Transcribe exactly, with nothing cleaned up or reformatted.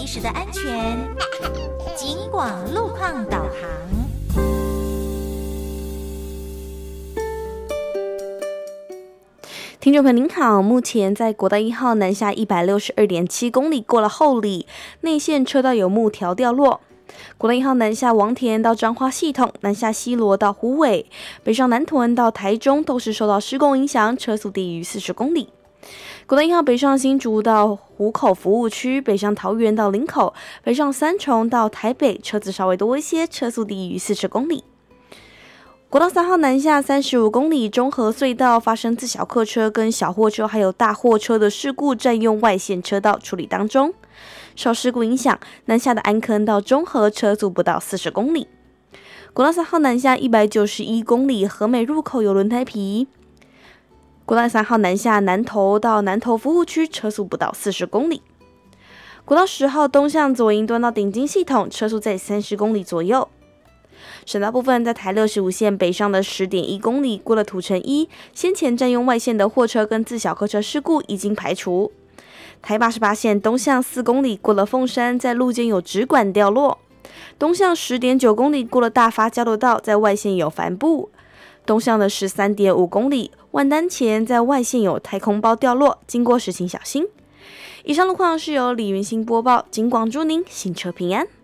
时的安全。警广路况导航。 听众朋友您好，目前在国道一号南下一百六十二点七公里，过了后里，内线车道有木条掉落。国道一号南下王田到彰化系统，南下西螺到虎尾，北上南屯到台中都是受到施工影响，车速低于四十公里。国道一号北上新竹到湖口服务区，北上桃园到林口，北上三重到台北，车子稍微多一些，车速低于四十公里。国道三号南下三十五公里，中和隧道发生自小客车跟小货车还有大货车的事故，占用外线车道处理当中。受事故影响，南下的安坑到中和车速不到四十公里。国道三号南下一百九十一公里，和美入口有轮胎皮。国道三号南下南投到南投服务区，车速不到四十公里。国道十号东向左营端到顶金系统，车速在三十公里左右。省道部分，在台六十五线北上的 十点一公里，过了土城一，先前占用外线的货车跟自小客车事故已经排除。台八十八线东向四公里，过了凤山，在路肩有直管掉落。东向 十点九公里，过了大发交流道，在外线有帆布。东向的 十三点五公里，万丹前在外线有太空包掉落，经过时请小心。以上路况是由李云欣播报，警广祝您行车平安。